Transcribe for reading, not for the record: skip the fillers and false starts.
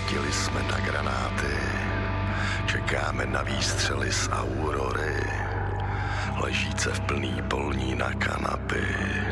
Naletěli jsme na granáty, čekáme na výstřely z Aurory, ležíce v plný polní na kanapy.